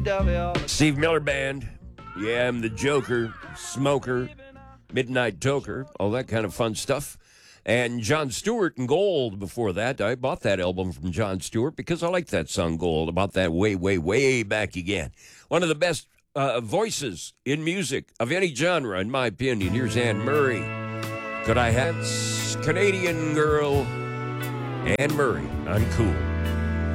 Steve Miller Band. Yeah, I'm the Joker, Smoker, Midnight Toker, all that kind of fun stuff. And Jon Stewart and Gold before that. I bought that album from Jon Stewart because I like that song Gold, about that way, way, way back again. One of the best voices in music of any genre, in my opinion. Here's Anne Murray. Could I have Canadian girl Anne Murray on Cool.